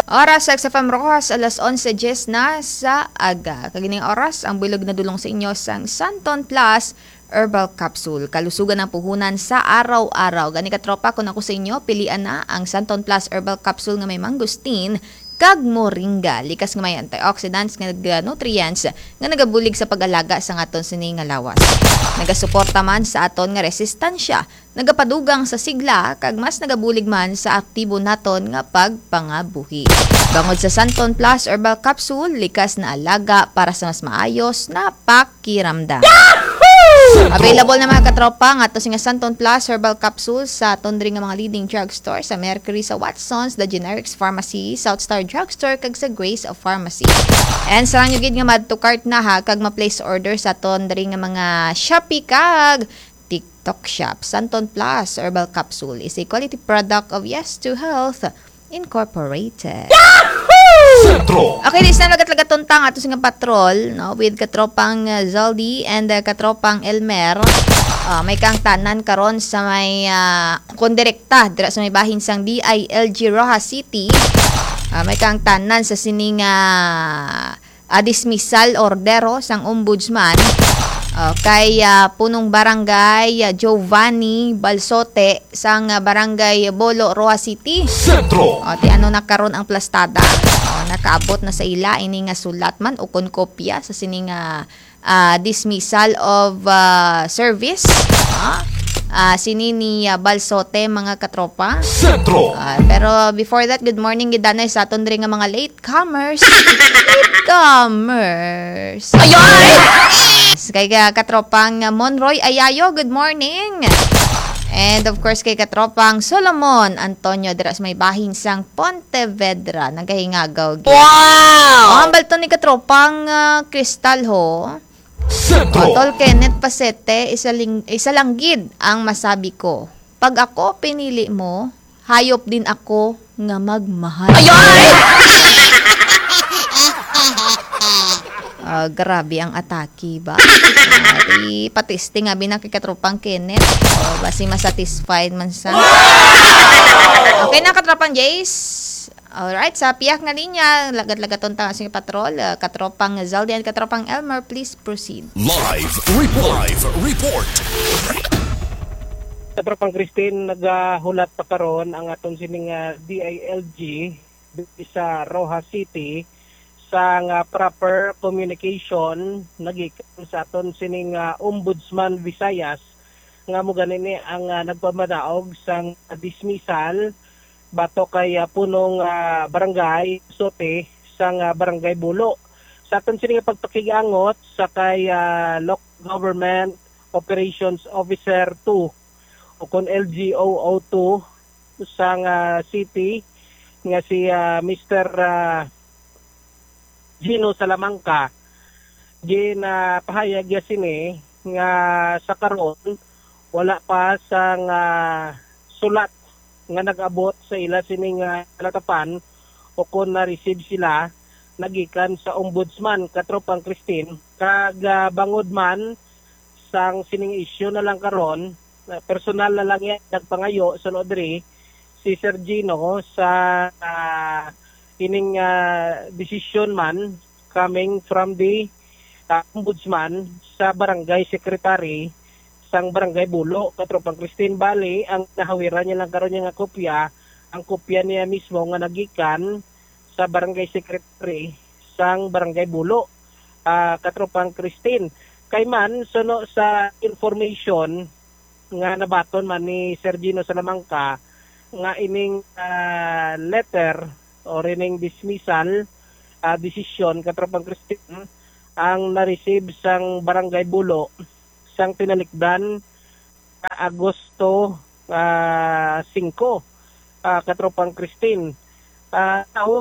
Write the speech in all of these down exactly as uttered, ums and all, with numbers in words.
Oras sa X F M Rojas, alas onse diyes na sa aga. Kagining oras, ang bilog na dulong sa inyo sang Santon Plus Herbal Capsule. Kalusugan ng puhunan sa araw-araw. Gani ka tropa, kung ako sa inyo, pilian na ang Santon Plus Herbal Capsule nga may mangustin kag moringa. Likas nga may antioxidants nga nutrients nga nagabulig sa pag-alaga sa aton sini nga lawas. Nagasuporta man sa aton nga resistensya, nagapadugang sa sigla kag mas nagabulig man sa aktibo naton nga pagpangabuhi. Bangod sa Santon Plus Herbal Capsule, likas na alaga para sa mas maayos na pakiramdam. Available na mga katropa nga to nga Santon Plus Herbal Capsule sa tondring nga mga leading drugstore sa Mercury, sa Watsons, The Generics Pharmacy, Southstar Drugstore kag sa Grace of Pharmacy. And sa lang gid nga mad to cart na ha kag ma-place order sa tondring nga mga Shopee kag TikTok shop. Santon Plus Herbal Capsule is a quality product of Yes to Health Incorporated. Centro. Okay, this na lagat-lagat tuntang ato nga patrol, no, with katropang uh, Zaldi and uh, katropang Elmer. Uh, may kang tanan karon sa may uh, kondirekta dira sa may bahin sang D I L G Rojas City. Uh, may kang tanan sa sining uh, uh, dismissal ordero sang ombudsman. Uh, kay uh, punong barangay uh, Giovanni Balsote sang uh, barangay Bolo, Rojas City. Centro. Uh, ti ano nakaron ang plastada. Uh, nakaabot na sa ila ini nga sulat man o kon kopya sa sining uh, uh, dismissal of uh, service. Uh, uh, sini ni uh, Balsote mga katropa. Centro. Uh, pero before that, good morning gidanay sa aton diri nga mga latecomers. Latecomers. Ayoy! Kay katropang Monroy Ayayo, good morning. And of course kay katropang Solomon Antonio dira sa may bahin sang Pontevedra, nagahingagaw. Wow! Oh, ang balto ni katropang uh, Crystal ho. Centro. Tol Kenneth Pasete, isa, ling, isa lang gid ang masabi ko. Pag ako pinili mo, hayop din ako nga magmahal. Ayoy! Uh, grabe ang atake ba? Uh, patiste nga binakikatropang Kenneth. O, basi masatisfied man sa. Okay na katropang Jace. Alright, sa piyak na linya, lagat-lagaton ta sa patrol, uh, katropang Zaldi and katropang Elmer, please proceed. Live report. Live report. Katropang Christine, naghulat pa karon ang aton sining uh, D I L G sa Rojas City sa nga proper communication nagikan sa aton sining uh, Ombudsman Visayas nga mo ganini ang uh, nagpamadaog sang uh, dismissal bato kay uh, punong uh, barangay Sote sang uh, barangay Bulo sa aton sining pagpakigangot sa kay uh, Local Government Operations Officer two o kon L G O O two sang uh, city nga si uh, Mister Uh, Gino Salamangka gin uh, pahayag ya sini nga sa karon wala pa sang uh, sulat nga nag-abot sa ila sining uh, kalatapan o kung na-receive sila nagikan sa ombudsman katropang Christine kag uh, bangod man sang sining issue na lang karon uh, personal na lang yan nagpangayo sa Nodri si Sir Gino sa uh, ining uh, decision man coming from the uh, ombudsman sa barangay secretary sang barangay Bulo katropang Christine Bali ang nahawiran niya lang karon nga kopya ang kopya niya mismo nga nagikan sa barangay secretary sang barangay Bulo uh, katropang Christine kay man suno sa information nga nabaton man ni Sir Gino Salamangka nga ining uh, letter o rining dismissal uh, decision katropang Christine ang na-receive sang barangay Bulo sang tinalikdan uh, Agosto uh, five uh, katropang Christine uh, now,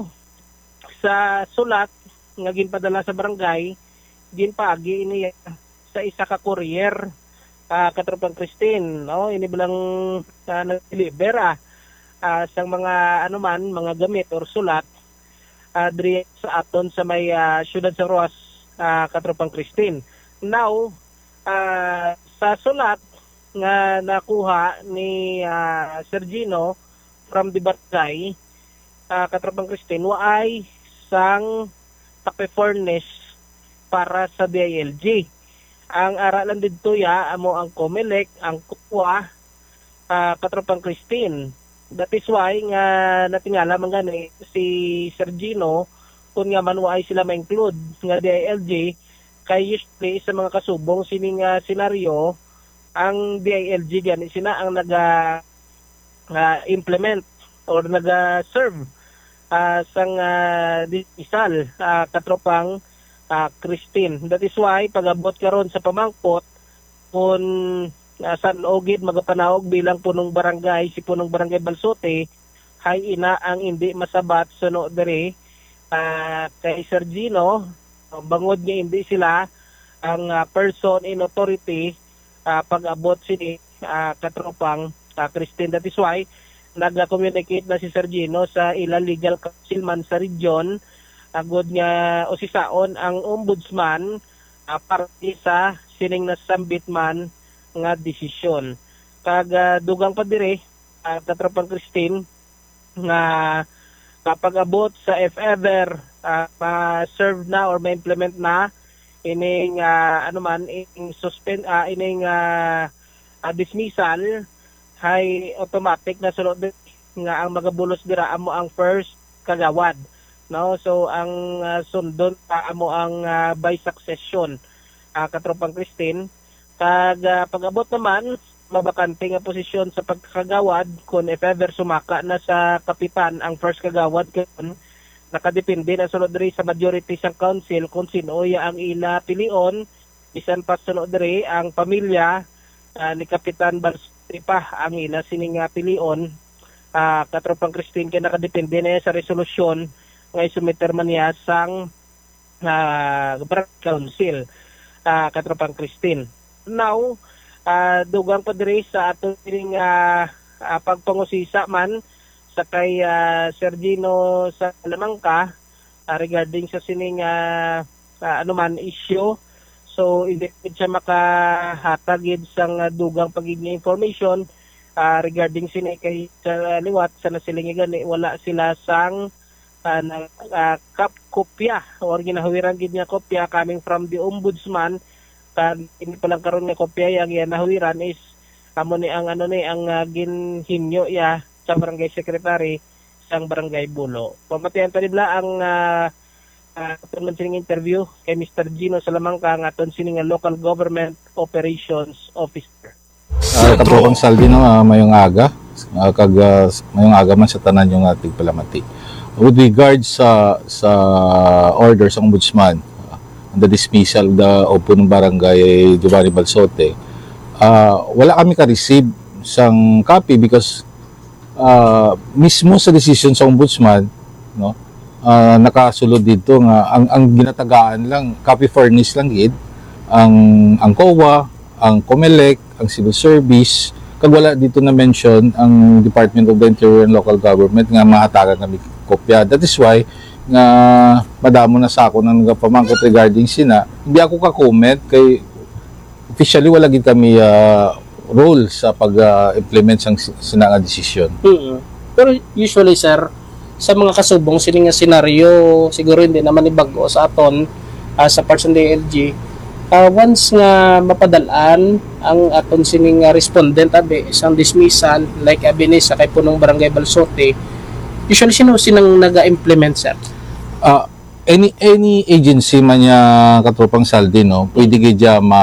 sa sulat nga ginpadala sa barangay ginpaagi ini sa isa ka courier uh, katropang Christine no ini bilang uh, nag-deliver Uh, sang mga ano man mga gamit or sulat uh, diri sa aton sa may uh, siyudad sa Rojas uh, katropang Christine. Now uh, sa sulat nga nakuha ni uh, Sir Gino from the barangay uh, katropang Christine, waay sang tape-furnish para sa D I L G. Ang aralan dito ya amo ang COMELEC, ang C O A, uh, katropang Christine. That is why nga natingala man gani si Sir Gino kung nga man waay sila ma-include nga D I L G kay usually sa mga kasubong sining uh, senaryo ang D I L G gani sina ang naga uh, implement or naga serve uh, sang uh, disal uh, katropang uh, Christine. That is why pag-abot karon sa pamangkot kung uh, San Ogid magapanawag bilang punong barangay si punong barangay Balsote hay ina ang hindi masabat suno dere uh, kay Sir Gino bangod nga hindi sila ang uh, person in authority uh, pag-abot sini uh, katropang uh, Christine. That is why nag-communicate na si Sir Gino sa ila legal counsel man sa region agod nga o si saon ang ombudsman uh, para sa sining nasambit man nga desisyon. Kag uh, dugang pa dire uh, katropang Christine nga kapag abot sa if ever uh, ma-serve na or ma-implement na ining uh, ano man ining suspend uh, ining uh, uh, dismissal hay automatic na sulod nga ang magabulos dira amo ang first kagawad, no? So ang uh, sundon pa amo ang uh, by succession uh, katropang Christine. Kag uh, pag-abot naman mabakante nga posisyon sa pagkagawad kung if ever sumaka na sa kapitan ang first kagawad karon nakadepende na sunod diri sa majority sa council kung sino ya ang ila pilion bisan pa sunod diri ang pamilya uh, ni Kapitan Balsote pa ang ila sining uh, pilion uh, katropang Christine kay nakadepende na sa resolusyon nga isumiter man niya sang uh, barangay council uh, katropang Christine. Now Uh, dugang pa diri sa atong ining uh, uh, pagpangusisa man sa kay uh, Sir Gino sa Lamangka uh, regarding sa sining uh, uh, ano man issue. So hindi siya makahatagid sang uh, dugang pagiging information uh, regarding sini kay sa liwat sa nasilingi gani wala sila sang uh, na, uh, kap kopya or ginahawiran gid nga kopya coming from the ombudsman. Kag hindi pa lang karon nga kopya yang yan nahuwiran is kamo ni ang ano ni ang uh, ginhinyo ya sa barangay secretary sang barangay Bulo. Pamatian pa nila ang uh, uh, atong sining interview kay Mister Gino Salamangka ang aton sining local government operations officer. Uh, Katropang Saldi no uh, mayong aga uh, kag uh, mayong aga man sa tanan yung ating palamati. With regards sa sa order sa ombudsman the dismissal the of punong barangay Giovanni Balsote, uh, wala kami ka-receive sang copy because uh, mismo sa decision sa ombudsman no uh, nakasulod dito nga ang ang ginatagaan lang copy furnish lang gid ang ang C O A, ang COMELEC, ang civil service kag wala dito na mention ang Department of the Interior and Local Government nga mahatagan kami kopya. That is why nga madamo na sa ako nang pamangkot regarding sina. Hindi ako ka-comment kay officially wala gid kami uh, role sa pag-implement uh, sang sina nga desisyon. Mm-hmm. Pero usually sir, sa mga kasubong sining nga senaryo siguro hindi naman ibago sa aton uh, sa parts ng D I L G. Uh, once nga mapadalaan ang aton sining uh, respondent abi isang dismissal like abi ni sa kay punong barangay Balsote, usually sino sinang naga-implement sir? Uh, any any agency man niya Katropang Saldi no pwede gid ja ma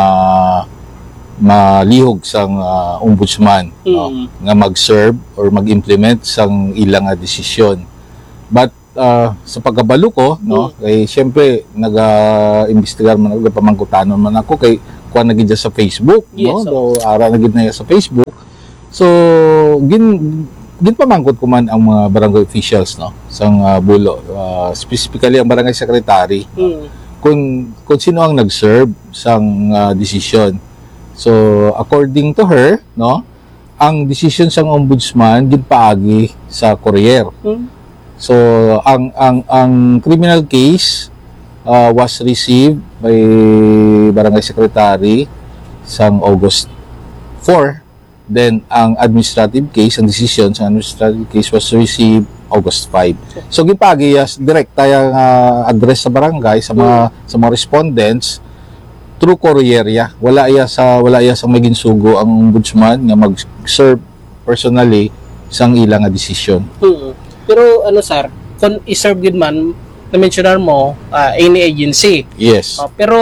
malihog sang uh, ombudsman mm. no, nga mag-serve or mag-implement sang ilang nga desisyon. But uh, sa pagkabalo ko no mm. kay syempre naga-imbestigar man ako pamangkutanon man ako kay kuha na gid sa Facebook yes, no so, so ara na gid na sa Facebook. So gin Din pamangkot ko man ang mga barangay officials no sang uh, Bulo, uh, specifically ang barangay secretary mm. kung kung sino ang nag-serve sang uh, decision. So according to her no ang decision sang ombudsman gid paagi sa courier. Mm. So ang ang ang criminal case uh, was received by barangay secretary sang August fourth. Then, ang administrative case, ang decision sa administrative case was received August five. So gipagi yas direct tayong ah, address sa barangay sa mga sa mga respondents through courier ya. Wala iya sa wala iya sa maging sugo ang ombudsman nga mag-serve personally sang ilang nga desisyon. Hmm. Pero ano sir, kung i-serve gid man na-mentionar mo ah, any agency. Yes. Ah, pero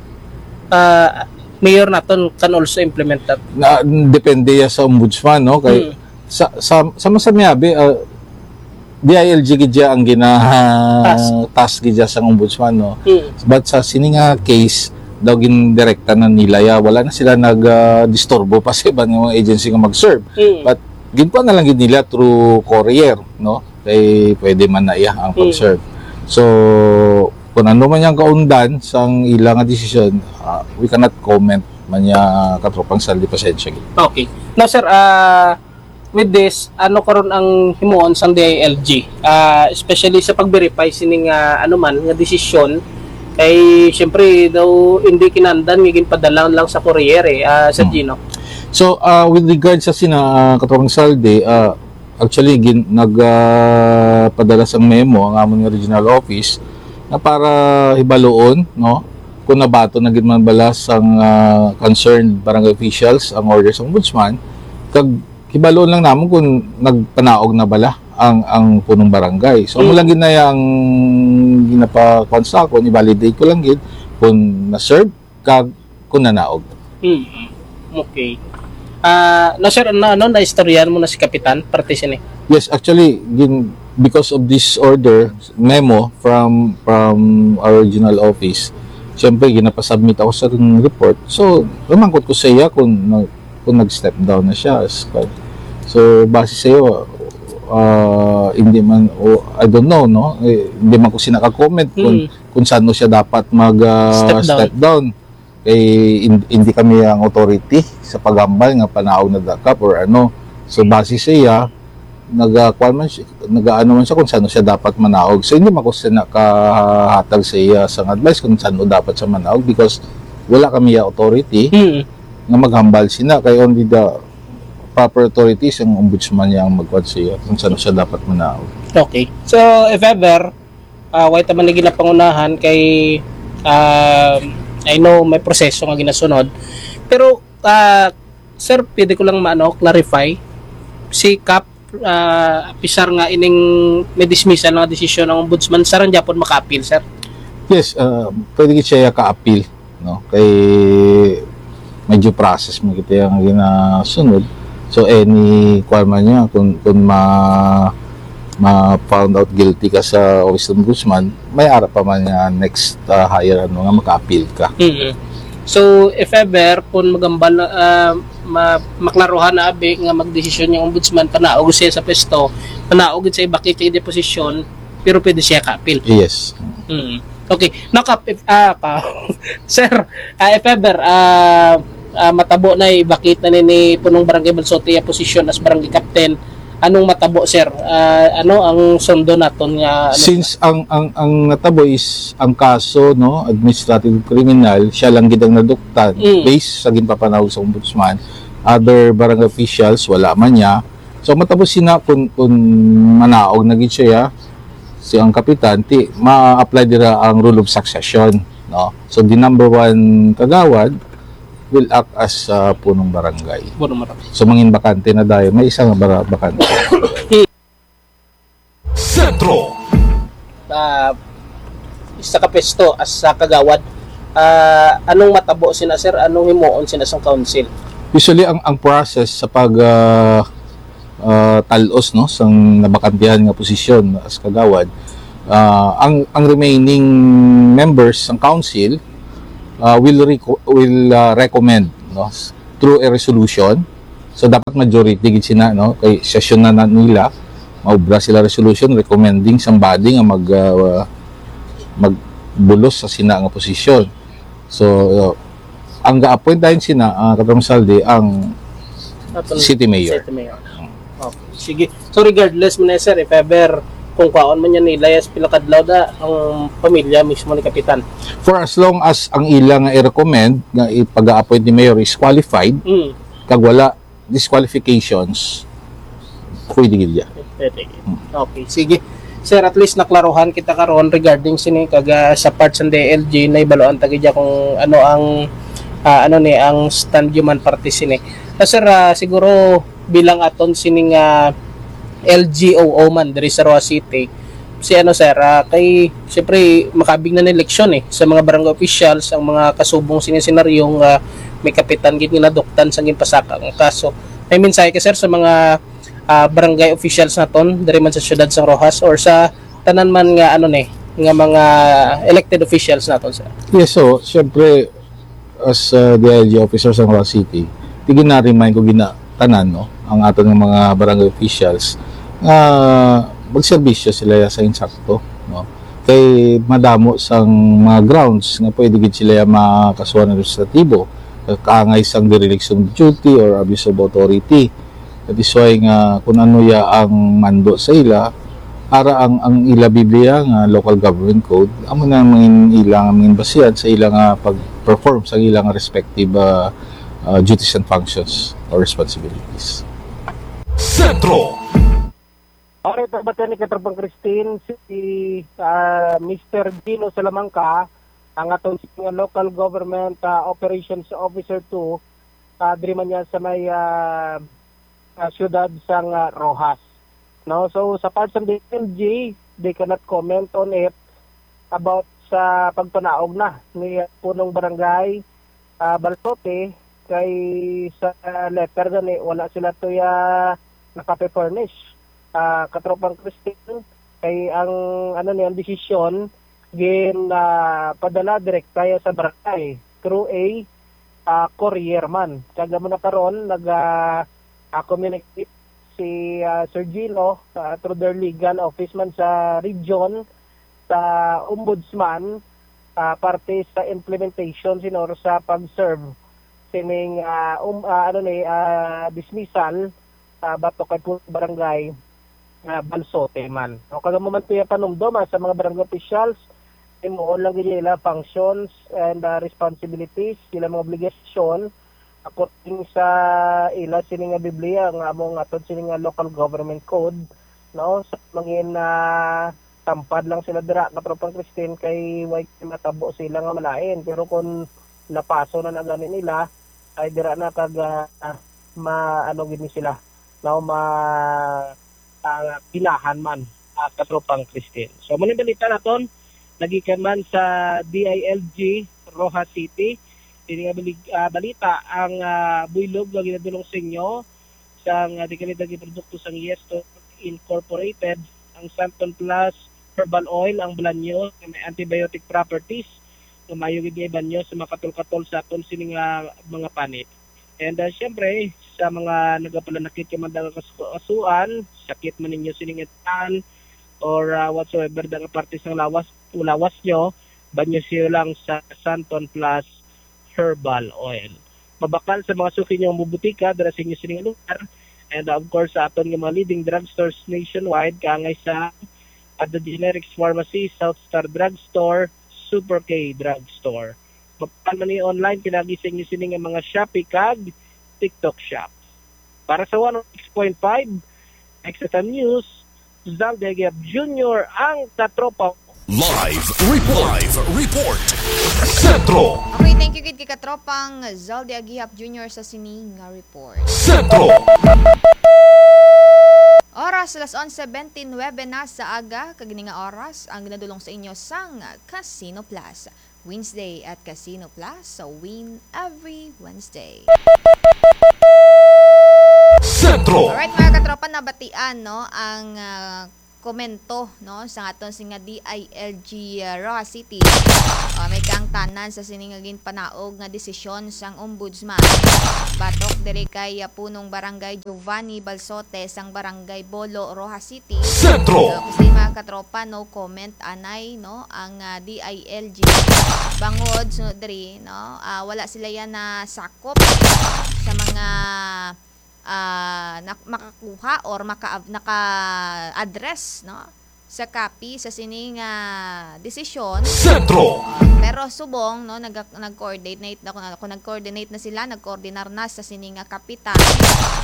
ah, mayor naton can also implement that. Na depende ya sa ombudsman no kay Hmm. sa sa sa masamiabi uh, D I L G gidya ang gina Task. task gidya sa ombudsman no. Hmm. But sa sininga case daw gindirekta na nila ya wala na sila nag-disturbo pa sa ibang mga agency nga mag-serve. Hmm. But ginpa na lang gid nila through courier no kay pwede man na iya ang pag-serve. So kung ano man yung kaundan sang ilang nga desisyon, uh, we cannot comment man ya katropang saldi pasensya gid. Okay. Now sir, uh, with this, ano karon ang himuon sang D I L G? Uh, especially sa pag-verify sining uh, ano man nga desisyon kay syempre daw hindi kinandan ngigin padala lang sa courier eh, uh, Sir Gino. So uh, with regard sa sina uh, katropang saldi, uh, actually gin nagpadala sang memo ang amon nga regional office na para hibaloon no kung nabato na gid man bala sang uh, concerned barangay officials ang orders ng ombudsman kag hibaloon lang namon kung nagpanaog na bala ang ang punong barangay. So amo lang gid na yang ginapa-consta ko i-validate ko lang gid kung na-serve kag kung nanaog. Hmm. Okay. Ah, uh, no sir, ano ano na istoryan mo na si Kapitan parte sini. Yes, actually gin because of this order memo from from our regional office, syempre ginapa-submit ako sa report. So, lumangkot ko sa iya kung na, kung nag-step down na siya as card. So, base sa iyo uh, hindi man oh, I don't know no, eh, hindi man ko sinaka-comment kung Hmm. kung saan no siya dapat mag uh, Step down. step down. Eh hin- hindi kami ang authority sa pagambal nga panaog na dakap or ano. So, base sa iya nag-kuan man siya, nag-ano man siya kung saan siya dapat manaog. So hindi man ko siya nakahatag sa iya sang advice kung saan dapat siya manaog because wala kami ya authority Hmm. nga maghambal sina kay only the proper authorities ang ombudsman niya ang magkuan sa iya kung saan siya dapat manaog. Okay. So, if ever, uh, wait naman na ginapangunahan kay, uh, I know may proseso nga ginasunod. Pero, uh, sir, pwede ko lang maano, clarify, si Kap, uh, pisar nga ining may dismissal nga desisyon ng ombudsman, sir, ang Japon maka-appeal, sir? Yes, uh, pwede gid siya ka-appeal no kay medyo process mo kita ang ginasunod. So any kuan man niya kung kung ma ma found out guilty ka sa office ng ombudsman, may ara pa man niya next uh, higher ano nga maka-appeal ka. Mm-hmm. So, if ever, kung magambal na, uh, ma maklaruhan na abi nga magdesisyon yung ombudsman, panaog siya sa pesto, panaog sa ibakit sa deposisyon, pero pwede siya ka-appeal. Yes. Mm. Okay. Now, Kap, if, ah, ka, sir, ah, if ever, ah, ah, matabo na ibakit na ni, ni punong barangay Balsote yung posisyon as barangay captain, anong matabo, sir? Ah, ano ang sundo naton nga? Ano, Since ang ang ang natabo is ang kaso no administrative criminal, siya lang gid ang naduktan Mm. based sa ginpapanawag sa ombudsman. Other barangay officials wala man niya. So matabo sina kun kun manaog na gid siya si ang kapitan ti ma-apply dira ang rule of succession no. So the number one kagawad will act as uh, punong barangay. Puro marami. So mangin bakante na dayo may isang bara bakante. Centro. Ah, isa ka pesto as sa kagawad. Ah, anong matabo sina, sir? Anong himuon sina sa council? Usually ang ang process sa pag uh, uh, talos no sang nabakantihan nga posisyon as kagawad uh, ang ang remaining members ng council uh, will reco- will uh, recommend no through a resolution. So dapat majority gid sina no kay session na, na nila maubra sila resolution recommending somebody nga mag uh, magbulos sa sina nga posisyon. So uh, ang ga-appoint dahil sina uh, Katong Saldi ang Atong City Mayor. City Mayor. Okay. Sige. So regardless mo na, sir, if ever kung kwaon man yan nila yes pilakadlaw da ang pamilya mismo ni kapitan. For as long as ang ilang nga i-recommend nga ipag-appoint ni Mayor is qualified, Mm. kag wala disqualifications, pwede gid ya. Pwede. Okay, sige. Sir, at least naklaruhan kita karon regarding sini kaga sa parts ng D L G na ibaloan tagidya kung ano ang ah, ano ni ang stand human party sini. Na sir, ah, siguro bilang aton sining ah, L G O O man diri sa Roa City. Si ano sir, ah, kay syempre makabig na ng eleksyon eh sa mga barangay officials ang mga kasubong sini senaryong ah, may kapitan gid nga naduktan sa ginpasaka ang kaso. May mensahe ka sir sa mga ah, barangay officials naton diri man sa siyudad sa Rojas or sa tanan man nga ano ni nga mga elected officials naton sir. Yes, so, syempre, as uh, D I L G officer sa Roa City, tigin na remind ko gina tanan, no, ang ato ng mga barangay officials nga magserbisyo sila sa insakto, no. Kay madamo sang mga grounds nga pwede gid sila makasuhan ng administratibo, kaangay sang dereliction of duty or abuse of authority. That is why nga kung ano ya ang mando sa ila, ara ang ang ila Biblia nga local government code, amo na mangin ilang mangin basihan sa ilang nga pag-perform sa ilang respective uh, uh, duties and functions or responsibilities. Sentro. Okay, tabatan ni Katrapang Christine, si uh, Mister Dino Salamangka, ang atong uh, local government uh, operations officer two, uh, diri man niya sa may uh, uh, siyudad sang uh, Rojas. No, so sa parts ng D L G, they cannot comment on it about sa pagpanaog na ni uh, punong barangay uh, Balsote kay sa uh, letter gani wala sila to ya nakape-furnish. Uh, Katropang Christine kay ang ano ni ang desisyon gin uh, padala direkta ya sa barangay through a uh, courier man. Kaga mo na karon nag uh, uh, communicate si uh, Sir Gino uh, through their legal office man sa region sa ombudsman uh, parte sa implementation sinor sa pag-serve sining uh, um, uh, ano ni uh, dismissal uh, bato kay barangay uh, Balsote man. O kaga mo man tuya panumdom sa mga barangay officials imuon lang gid ila functions and uh, responsibilities, sila mga obligasyon according sa ila sini nga Biblia nga among aton sini nga local government code, no, sa mangin na uh, tampad lang sila dira Katropang Christine kay way matabo sila nga malain pero kung napaso na na gani nila ay dira na kag uh, maano gid ni sila, no, ma uh, pilahan man uh, Katropang Christine. So mo ni balita naton nagikan man sa D I L G Rojas City. Ini nga uh, balita ang uh, buylog nga ginadulong sa inyo sa uh, dekalidad produkto sang Yesto Incorporated, ang Santon Plus Herbal Oil, ang blanyo nga may antibiotic properties nga mayo gid banyo sa makatol-katol sa aton sining uh, mga panit. And uh, syempre sa mga nagapalanakit ka man daw kasuan, sakit man ninyo sining etan or uh, whatsoever daga parte sang lawas lawas nyo, banyo siyo lang sa Santon Plus Herbal Oil. Mabakal sa mga suki nyo bubutika dara sa inyo sining lugar, and of course sa aton nga mga leading drugstores nationwide kaangay sa at the Generics Pharmacy, South Star Drugstore, Super K Drugstore. Mabakal man ni online kinagi sa inyo sining mga Shopee kag TikTok shop. Para sa one oh six point five X S M News, Zaldegab Junior ang katropa. Live report. Live report. Sentro. Okay, thank you gid kay Katropang Zaldi Agihap Junior sa sining nga report. Sentro. Oras alas onse twenty-nine na sa aga, kagini nga oras ang ginadulong sa inyo sang Casino Plus. Wednesday at Casino Plus, so win every Wednesday. Sentro. Alright mga katropa, nabatian no ang uh, komento no sa aton singa D I L G uh, Roa City. Uh, may kang tanan sa siningagin panaog nga desisyon sang ombudsman. Batok diri kay uh, punong barangay Giovanni Balsote sang barangay Bolo Roa City. Sentro. So, kasi mga katropa no comment anay no ang uh, D I L G bangod sunod diri no uh, wala sila yan na sakop sa mga uh, nak- makakuha or maka naka-address no sa copy sa sining uh, desisyon. Sentro. Uh, pero subong no nag nag-coordinate na ako nag-coordinate na sila, nag-coordinar na sa sining uh, kapitan. No, kag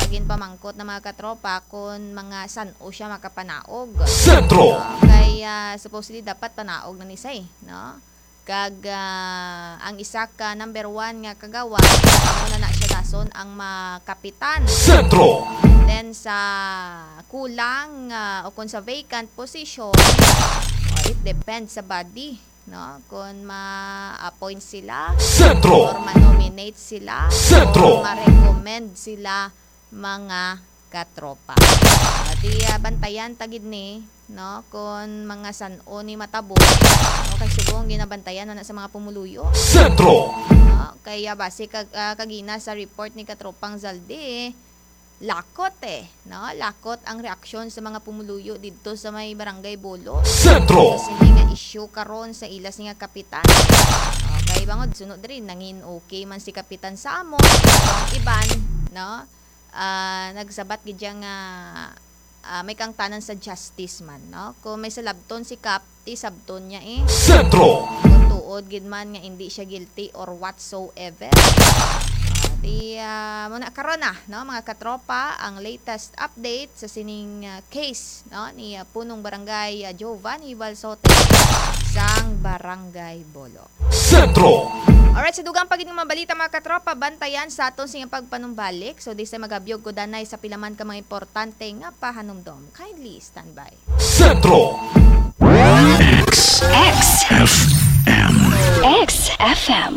Kagin pamangkot na mga katropa kung mga san-o siya makapanaog. Sentro. No? Kaya supposedly dapat panaog na ni say, no? Kag ah, ang isa ka number one nga kagawa, muna na siya dason ang makapitan. Sentro. Then sa kulang ah, o kung sa vacant position, oh, it depends sa body, no? Kung ma-appoint sila Sentro. or ma-nominate sila Sentro. or ma-recommend sila mga katropa. Pati uh, bantayan tagid ni, no, kung mga san-o ni matabo, no, kay subong ginabantayan na sa mga pumuluyo. Sentro. No? Kaya base kag, ah, kagina sa report ni Katropang Zalde, lakot eh, no? Lakot ang reaksyon sa mga pumuluyo dito sa may Barangay Bolo. Sentro. Kasi nga issue karon sa ilas nga kapitan. Okay, bangod sunod rin nangin okay man si kapitan sa amon, ang iban, no? Ah, nagsabat gid nga ah, may kang tanan sa justice man, no? Kung may salabton si Kap, ti sabton niya eh. Sentro. Kung tuod gid man nga hindi siya guilty or whatsoever. Ah, di ah, muna karon na, no, mga katropa, ang latest update sa sining ah, case, no, ni ah, punong barangay ah, Giovanni Balsote sang Barangay Bolo. Sentro. Alright, sa dugang pagiging mabalita mga katropa, bantayan sa aton sing pagpanumbalik. So, di sa magabyog ko danay sa pilaman ka mga importante nga pahanumdom. Kindly stand by. Sentro. X F M. X F M.